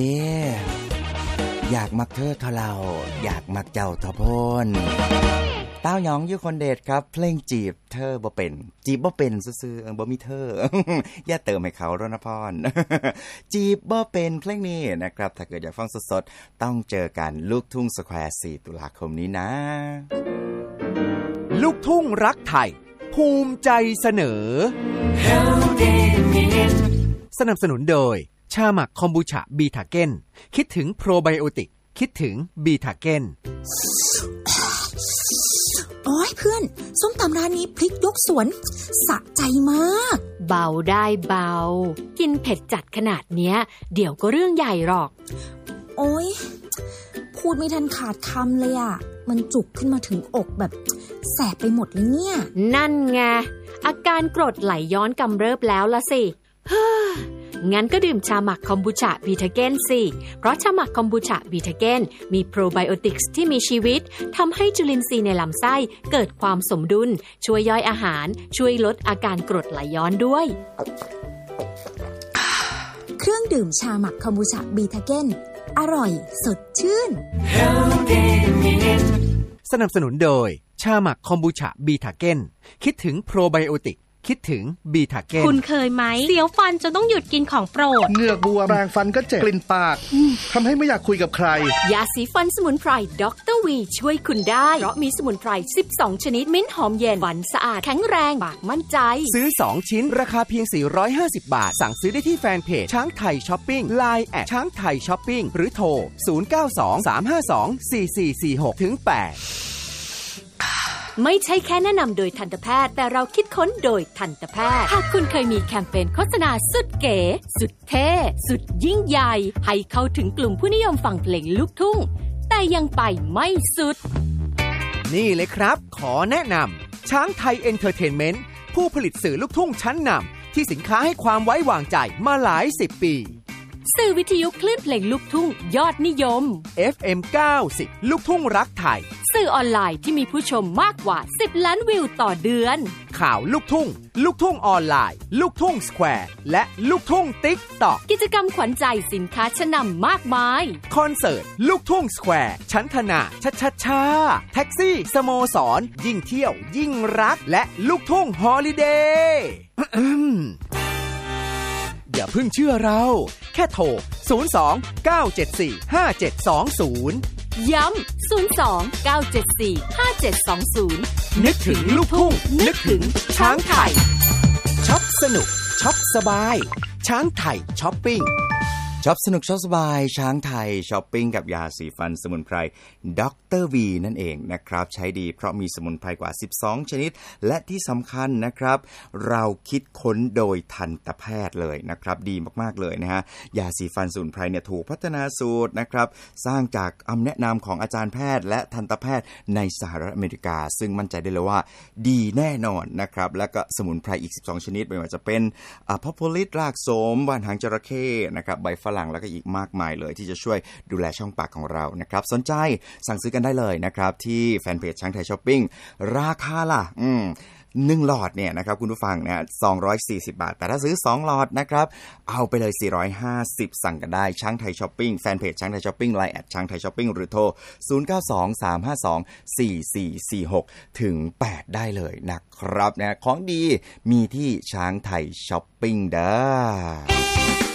อยากมักเธอเท่าเราอยากมักเจ้าเท่าพนเต้าหยองอยู่คนเดชครับเพลงจีบเธอบ่เป็นจีบบ่เป็นซื่อๆบ่มีเธอ อย่าเติมให้เขารณพร จีบบ่เป็นเพลงนี้นะครับถ้าเกิดอยากฟังสดๆต้องเจอกันลูกทุ่งสแควร์4ตุลาคมนี้นะลูกทุ่งรักไทยภูมิใจเสนอสนับสนุนโดยชาหมักคอมบูชาบีทาเก้นคิดถึงโปรไบโอติกคิดถึงบีทาเก้นโอ้ยเพื่อนส้มตำร้านนี้พริกยกสวนสะใจมากเบาได้เบากินเผ็ดจัดขนาดเนี้ยเดี๋ยวก็เรื่องใหญ่หรอกโอ้ยพูดไม่ทันขาดคำเลยอ่ะมันจุกขึ้นมาถึงอกแบบแสบไปหมดเลยเนี่ยนั่นไงอาการกรดไหลย้อนกำเริบแล้วล่ะสิงั้นก็ดื่มชาหมักคอมบูชาบีทาเก้นสิเพราะชาหมักคอมบูชาบีทาเก้นมีโปรไบโอติกส์ที่มีชีวิตทำให้จุลินทรีย์ในลำไส้เกิดความสมดุลช่วยย่อยอาหารช่วยลดอาการกรดไหลย้อนด้วยเครื่องดื่มชาหมักคอมบูชาบีทาเก้นอร่อยสดชื่นสนับสนุนโดยชาหมักคอมบูชาบีทาเก้นคิดถึงโปรไบโอติกคิดถึงบีทาเก้นคุณเคยไหมเสียวฟันจนต้องหยุดกินของโปรดเหงือกบวมแปรงฟันก็เจ็บกลิ่นปากทำให้ไม่อยากคุยกับใครยาสีฟันสมุนไพรด็อกเตอร์วีช่วยคุณได้เพราะมีสมุนไพร12ชนิดมิ้นหอมเย็นฟันสะอาดแข็งแรงปากมั่นใจซื้อ2ชิ้นราคาเพียง450 บาทสั่งซื้อได้ที่แฟนเพจช้างไทยช้อปปิ้ง LINE แอดช้างไทยช้อปปิ้งหรือโทร0923524446-8 ไม่ใช่แค่แนะนำโดยทันตแพทย์แต่เราคิดค้นโดยทันตแพทย์หากคุณเคยมีแคมเปญโฆษณาสุดเก๋สุดเท่สุดยิ่งใหญ่ให้เข้าถึงกลุ่มผู้นิยมฟังเพลงลูกทุ่งแต่ยังไปไม่สุดนี่เลยครับขอแนะนำช้างไทยเอนเตอร์เทนเมนต์ผู้ผลิตสื่อลูกทุ่งชั้นนำที่สินค้าให้ความไว้วางใจมาหลาย10 ปีสื่อวิทยุคลื่นเพลงลูกทุ่งยอดนิยม FM 90ลูกทุ่งรักไทยสื่อออนไลน์ที่มีผู้ชมมากกว่า10 ล้านวิวต่อเดือนข่าวลูกทุ่งลูกทุ่งออนไลน์ลูกทุ่งสแควร์และลูกทุ่งติ๊กต็อกกิจกรรมขวัญใจสินค้าชั้นนำมากมายคอนเสิร์ตลูกทุ่งสแควร์ชั้นธนาช้าแท็กซี่สโมสรยิ่งเที่ยวยิ่งรักและลูกทุ่งฮอลิเดย์อย่าเพิ่งเชื่อเราแค่โทร02-974-5720 ย้ำ02-974-5720 นึกถึงลูกทุ่งนึกถึงช้างไทยช็อปสนุกช็อปสบายช้างไทยช้อปปิ้งช็อปสนุกช็อปสบายช้างไทยช้อปปิ้งกับยาสีฟันสมุนไพรด็อกเตอร์วีนั่นเองนะครับใช้ดีเพราะมีสมุนไพรกว่า12ชนิดและที่สำคัญนะครับเราคิดค้นโดยทันตแพทย์เลยนะครับดีมากๆเลยนะฮะยาสีฟันสมุนไพรเนี่ยถูกพัฒนาสูตรนะครับสร้างจากคำแนะนำของอาจารย์แพทย์และทันตแพทย์ในสหรัฐอเมริกาซึ่งมั่นใจได้เลยว่าดีแน่นอนนะครับแล้วก็สมุนไพรอีก12ชนิดไม่ว่าจะเป็นพอโพลิสรากโสมว่านหางจระเข้นะครับใบฝรั่งแล้วก็อีกมากมายเลยที่จะช่วยดูแลช่องปากของเรานะครับสนใจสั่งซื้อกันได้เลยนะครับที่แฟนเพจช้างไทยช้อปปิ้งราคาล่ะ1 หลอดเนี่ยนะครับคุณผู้ฟังนะ240 บาทแต่ถ้าซื้อ2 หลอดนะครับเอาไปเลย450สั่งกันได้ช้างไทยช้อปปิ้งแฟนเพจช้างไทยช้อปปิ้ง LINE แอดช้างไทยช้อปปิ้งหรือโทร0923524446ถึง8ได้เลยนะครับนะของดีมีที่ช้างไทยช้อปปิ้งเด้อ